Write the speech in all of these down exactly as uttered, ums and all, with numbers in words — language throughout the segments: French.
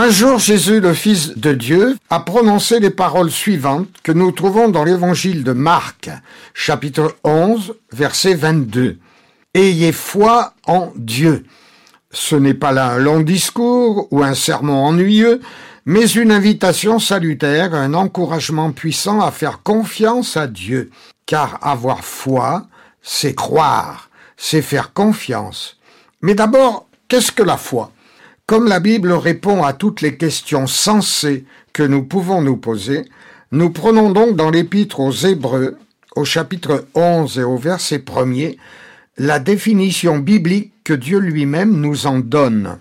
Un jour, Jésus, le Fils de Dieu, a prononcé les paroles suivantes que nous trouvons dans l'évangile de Marc, chapitre onze, verset vingt-deux. « Ayez foi en Dieu ». Ce n'est pas là un long discours ou un sermon ennuyeux, mais une invitation salutaire, un encouragement puissant à faire confiance à Dieu. Car avoir foi, c'est croire, c'est faire confiance. Mais d'abord, qu'est-ce que la foi ? Comme la Bible répond à toutes les questions sensées que nous pouvons nous poser, nous prenons donc dans l'Épître aux Hébreux, au chapitre onze et au verset premier, la définition biblique que Dieu lui-même nous en donne.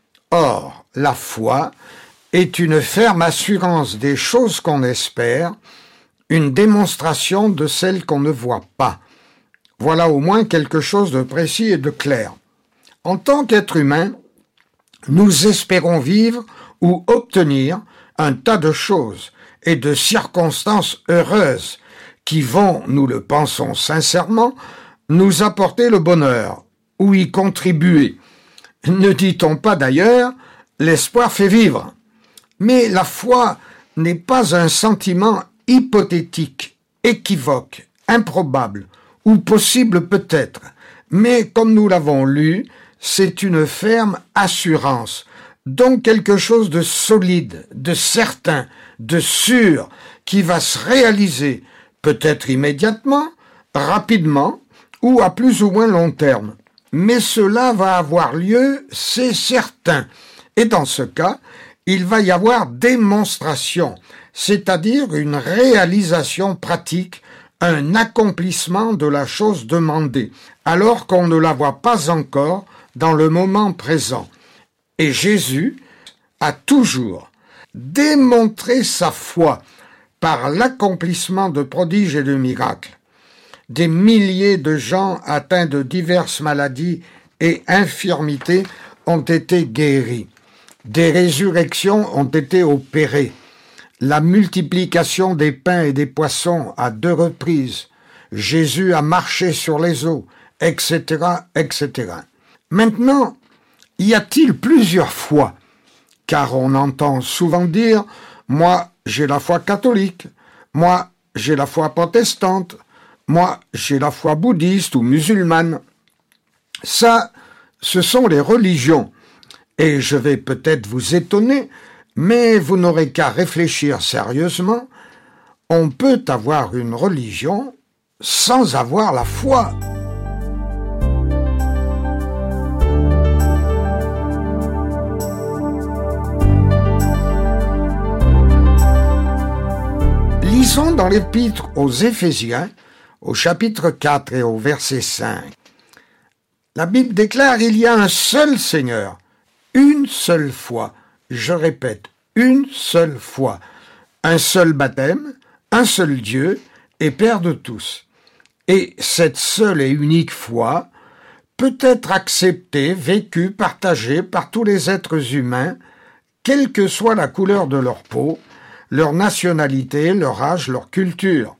Or, la foi est une ferme assurance des choses qu'on espère, une démonstration de celles qu'on ne voit pas. Voilà au moins quelque chose de précis et de clair. En tant qu'être humain, nous espérons vivre ou obtenir un tas de choses et de circonstances heureuses qui vont, nous le pensons sincèrement, nous apporter le bonheur ou y contribuer. Ne dit-on pas d'ailleurs « l'espoir fait vivre ». Mais la foi n'est pas un sentiment hypothétique, équivoque, improbable ou possible peut-être, mais comme nous l'avons lu, c'est une ferme assurance, donc quelque chose de solide, de certain, de sûr, qui va se réaliser, peut-être immédiatement, rapidement, ou à plus ou moins long terme. Mais cela va avoir lieu, c'est certain. Et dans ce cas, il va y avoir démonstration, c'est-à-dire une réalisation pratique, un accomplissement de la chose demandée, alors qu'on ne la voit pas encore dans le moment présent. Et Jésus a toujours démontré sa foi par l'accomplissement de prodiges et de miracles. Des milliers de gens atteints de diverses maladies et infirmités ont été guéris. Des résurrections ont été opérées. La multiplication des pains et des poissons à deux reprises. Jésus a marché sur les eaux, et cetera, et cetera. Maintenant, y a-t-il plusieurs foi ? Car on entend souvent dire « moi, j'ai la foi catholique »,« moi, j'ai la foi protestante »,« moi, j'ai la foi bouddhiste ou musulmane ». Ça, ce sont les religions. Et je vais peut-être vous étonner, mais vous n'aurez qu'à réfléchir sérieusement. On peut avoir une religion sans avoir la foi. Lisons dans l'Épître aux Éphésiens, au chapitre quatre et au verset cinq. La Bible déclare « Il y a un seul Seigneur, une seule foi ». Je répète, une seule foi, un seul baptême, un seul Dieu et Père de tous. Et cette seule et unique foi peut être acceptée, vécue, partagée par tous les êtres humains, quelle que soit la couleur de leur peau, leur nationalité, leur âge, leur culture.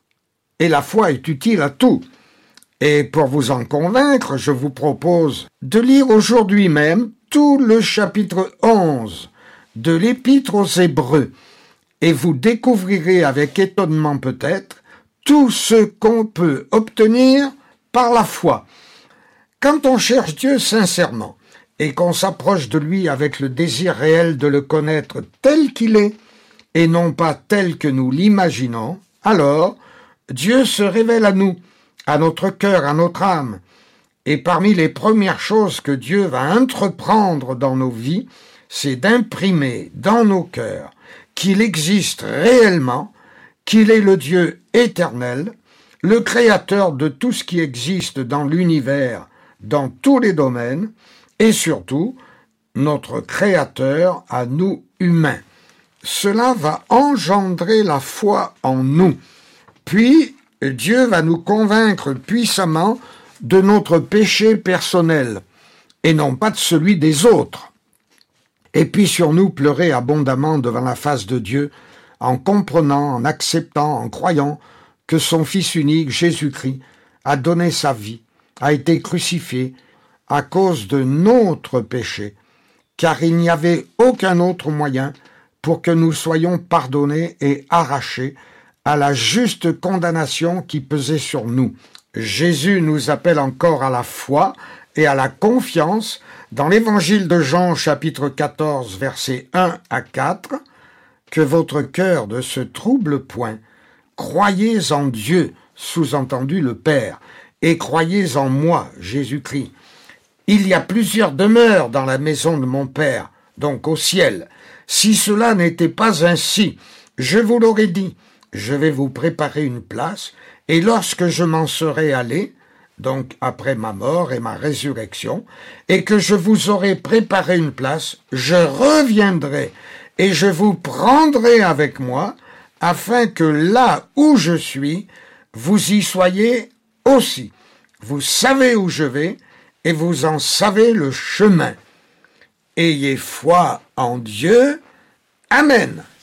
Et la foi est utile à tout. Et pour vous en convaincre, je vous propose de lire aujourd'hui même tout le chapitre onze de l'Épître aux Hébreux, et vous découvrirez avec étonnement peut-être tout ce qu'on peut obtenir par la foi. Quand on cherche Dieu sincèrement et qu'on s'approche de lui avec le désir réel de le connaître tel qu'il est et non pas tel que nous l'imaginons, alors Dieu se révèle à nous, à notre cœur, à notre âme. Et parmi les premières choses que Dieu va entreprendre dans nos vies, c'est d'imprimer dans nos cœurs qu'il existe réellement, qu'il est le Dieu éternel, le créateur de tout ce qui existe dans l'univers, dans tous les domaines, et surtout, notre créateur à nous humains. Cela va engendrer la foi en nous. Puis, Dieu va nous convaincre puissamment de notre péché personnel, et non pas de celui des autres. Et puis sur nous pleurer abondamment devant la face de Dieu, en comprenant, en acceptant, en croyant que son Fils unique, Jésus-Christ, a donné sa vie, a été crucifié à cause de notre péché, car il n'y avait aucun autre moyen pour que nous soyons pardonnés et arrachés à la juste condamnation qui pesait sur nous. Jésus nous appelle encore à la foi et à la confiance dans l'évangile de Jean chapitre quatorze versets un à quatre, que votre cœur ne se trouble point, croyez en Dieu, sous-entendu le Père, et croyez en moi, Jésus-Christ. Il y a plusieurs demeures dans la maison de mon Père, donc au ciel. Si cela n'était pas ainsi, je vous l'aurais dit, je vais vous préparer une place, et lorsque je m'en serai allé, donc après ma mort et ma résurrection, et que je vous aurai préparé une place, je reviendrai, et je vous prendrai avec moi, afin que là où je suis, vous y soyez aussi. Vous savez où je vais, et vous en savez le chemin. Ayez foi en Dieu. Amen.